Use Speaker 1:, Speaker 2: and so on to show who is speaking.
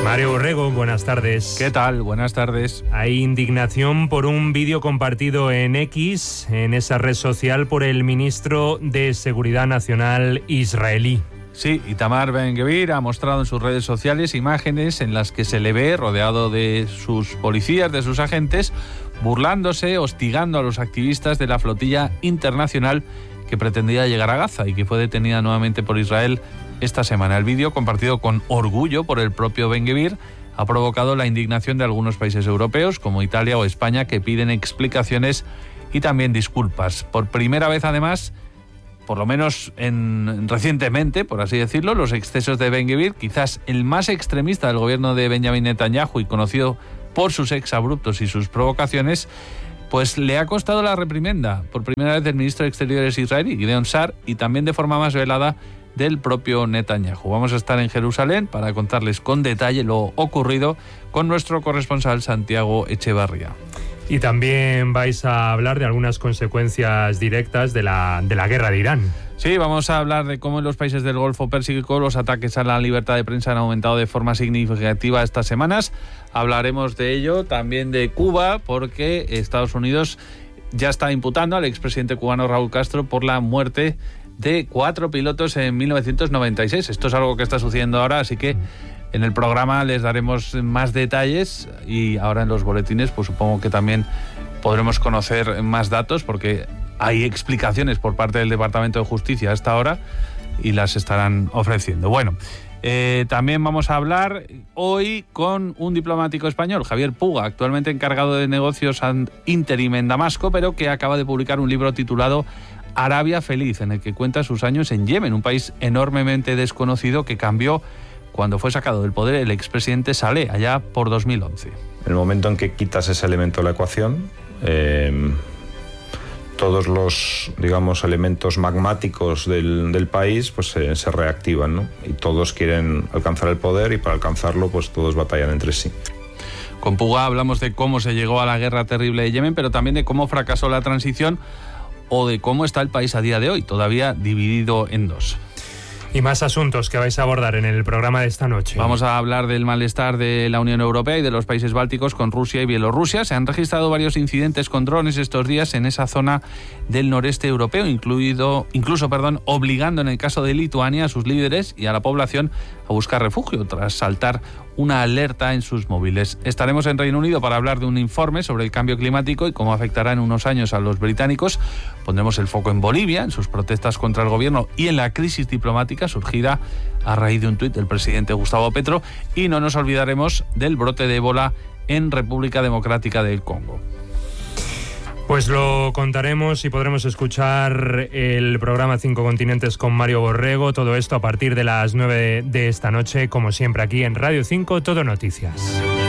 Speaker 1: Mario Borrego, buenas tardes.
Speaker 2: ¿Qué tal? Buenas tardes.
Speaker 1: Hay indignación por un vídeo compartido en X, en esa red social, por el ministro de Seguridad Nacional israelí.
Speaker 2: Sí, Itamar Ben-Gvir ha mostrado en sus redes sociales imágenes en las que se le ve rodeado de sus policías, de sus agentes, burlándose, hostigando a los activistas de la flotilla internacional que pretendía llegar a Gaza y que fue detenida nuevamente por Israel esta semana. El vídeo, compartido con orgullo por el propio Ben-Gvir, ha provocado la indignación de algunos países europeos, como Italia o España, que piden explicaciones y también disculpas. Por primera vez, además, por lo menos recientemente, por así decirlo, los excesos de Ben-Gvir, quizás el más extremista del gobierno de Benjamin Netanyahu y conocido por sus exabruptos y sus provocaciones, pues le ha costado la reprimenda por primera vez del ministro de Exteriores israelí, Gideon Sa'ar, y también de forma más velada del propio Netanyahu. Vamos a estar en Jerusalén para contarles con detalle lo ocurrido con nuestro corresponsal Santiago Echevarría.
Speaker 1: Y también vais a hablar de algunas consecuencias directas de la guerra de Irán.
Speaker 2: Sí, vamos a hablar de cómo en los países del Golfo Pérsico los ataques a la libertad de prensa han aumentado de forma significativa estas semanas. Hablaremos de ello, también de Cuba, porque Estados Unidos ya está imputando al expresidente cubano Raúl Castro por la muerte de 4 pilotos en 1996. Esto es algo que está sucediendo ahora, así que en el programa les daremos más detalles y ahora en los boletines pues supongo que también podremos conocer más datos porque hay explicaciones por parte del Departamento de Justicia hasta ahora y las estarán ofreciendo. Bueno, también vamos a hablar hoy con un diplomático español, Javier Puga, actualmente encargado de negocios interim en Damasco, pero que acaba de publicar un libro titulado Arabia Feliz, en el que cuenta sus años en Yemen, un país enormemente desconocido que cambió cuando fue sacado del poder el expresidente Saleh, allá por 2011.
Speaker 3: En el momento en que quitas ese elemento de la ecuación, todos los, digamos, elementos magmáticos del país pues se reactivan, ¿no? Y todos quieren alcanzar el poder y para alcanzarlo pues todos batallan entre sí.
Speaker 2: Con Puga hablamos de cómo se llegó a la guerra terrible de Yemen, pero también de cómo fracasó la transición o de cómo está el país a día de hoy, todavía dividido en dos.
Speaker 1: Y más asuntos que vais a abordar en el programa de esta noche.
Speaker 2: Vamos a hablar del malestar de la Unión Europea y de los países bálticos con Rusia y Bielorrusia. Se han registrado varios incidentes con drones estos días en esa zona del noreste europeo, incluso obligando en el caso de Lituania a sus líderes y a la población a buscar refugio tras saltar una alerta en sus móviles. Estaremos en Reino Unido para hablar de un informe sobre el cambio climático y cómo afectará en unos años a los británicos. Pondremos el foco en Bolivia, en sus protestas contra el gobierno y en la crisis diplomática surgida a raíz de un tuit del presidente Gustavo Petro. Y no nos olvidaremos del brote de ébola en República Democrática del Congo.
Speaker 1: Pues lo contaremos y podremos escuchar el programa 5 Continentes con Mario Borrego. Todo esto a partir de las 9 de esta noche, como siempre aquí en Radio 5, Todo Noticias.